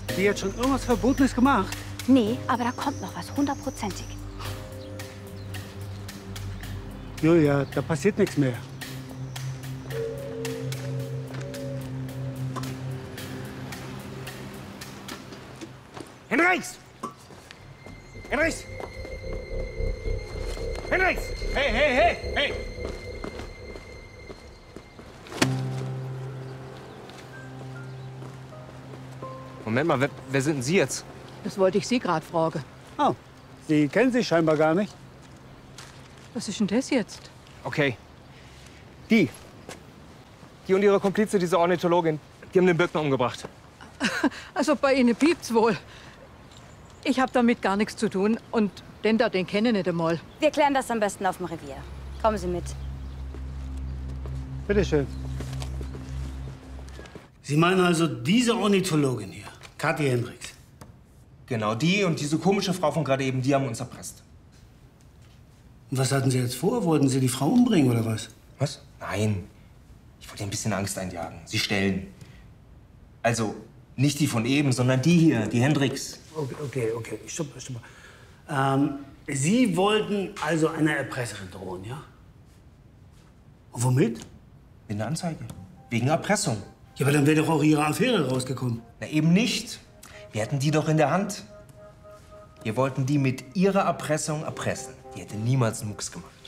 Die hat schon irgendwas Verbotenes gemacht? Nee, aber da kommt noch was, 100%ig. Julia, da passiert nichts mehr. Henriks! Henriks! Henriks! Hey, hey, hey, hey! Moment mal, wer sind denn Sie jetzt? Das wollte ich Sie gerade fragen. Oh, Sie kennen sich scheinbar gar nicht. Was ist denn das jetzt? Okay. Die und ihre Komplize, diese Ornithologin, die haben den Birkner umgebracht. Also bei Ihnen piept's wohl. Ich habe damit gar nichts zu tun und den kenne ich nicht einmal. Wir klären das am besten auf dem Revier. Kommen Sie mit. Bitte schön. Sie meinen also diese Ornithologin hier, Kathi Hendricks? Genau, die und diese komische Frau von gerade eben, die haben uns erpresst. Und was hatten Sie jetzt vor? Wollten Sie die Frau umbringen oder was? Was? Nein. Ich wollte ihr ein bisschen Angst einjagen. Sie stellen. Also, nicht die von eben, sondern die hier, die Hendricks. Okay. Stopp. Sie wollten also einer Erpresserin drohen, ja? Und womit? Mit einer Anzeige. Wegen Erpressung. Ja, aber dann wäre doch auch Ihre Affäre rausgekommen. Na, eben nicht. Wir hatten die doch in der Hand. Wir wollten die mit ihrer Erpressung erpressen. Die hätte niemals einen Mucks gemacht.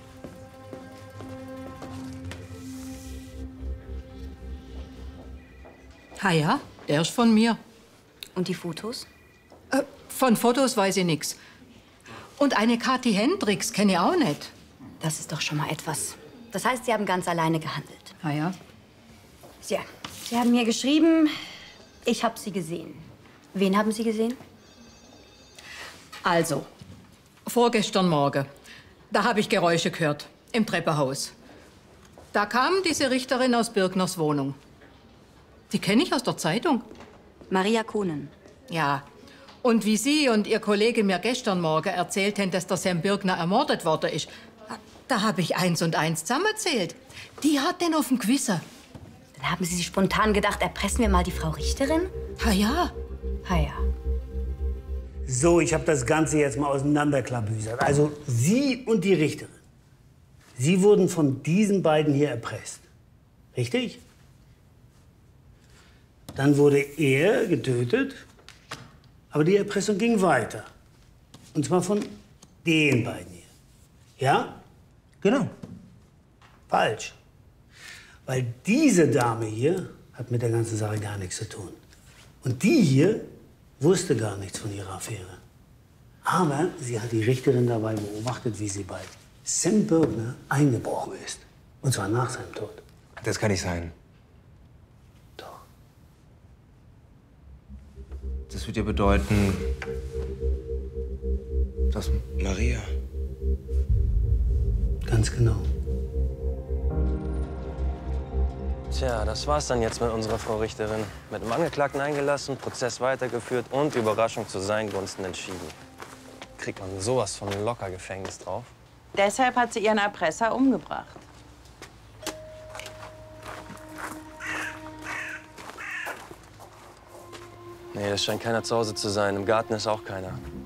Ah ja, der ist von mir. Und die Fotos? Von Fotos weiß ich nichts. Und eine Kathi Hendricks kenne ich auch nicht. Das ist doch schon mal etwas. Das heißt, Sie haben ganz alleine gehandelt. Ah ja. Ja, Sie haben mir geschrieben, ich habe Sie gesehen. Wen haben Sie gesehen? Also, vorgestern Morgen, da habe ich Geräusche gehört, im Treppenhaus. Da kam diese Richterin aus Birkners Wohnung. Die kenne ich aus der Zeitung. Maria Kuhnen. Ja. Und wie Sie und Ihr Kollege mir gestern Morgen erzählt haben, dass der Sam Birkner ermordet worden ist, da habe ich 1 und 1 zusammengezählt. Die hat den auf dem Gewissen. Dann haben Sie sich spontan gedacht, erpressen wir mal die Frau Richterin? Ha ja. Ha ja. So, ich habe das Ganze jetzt mal auseinanderklabüsert. Also Sie und die Richterin. Sie wurden von diesen beiden hier erpresst. Richtig? Dann wurde er getötet, aber die Erpressung ging weiter. Und zwar von den beiden hier. Ja? Genau. Falsch. Weil diese Dame hier hat mit der ganzen Sache gar nichts zu tun. Und die hier wusste gar nichts von ihrer Affäre. Aber sie hat die Richterin dabei beobachtet, wie sie bei Sam Birkner eingebrochen ist. Und zwar nach seinem Tod. Das kann nicht sein. Doch. Das würde ja bedeuten, dass Maria... Ganz genau. Tja, das war's dann jetzt mit unserer Frau Richterin. Mit dem Angeklagten eingelassen, Prozess weitergeführt und Überraschung zu seinen Gunsten entschieden. Kriegt man sowas von locker Gefängnis drauf? Deshalb hat sie ihren Erpresser umgebracht. Nee, es scheint keiner zu Hause zu sein. Im Garten ist auch keiner.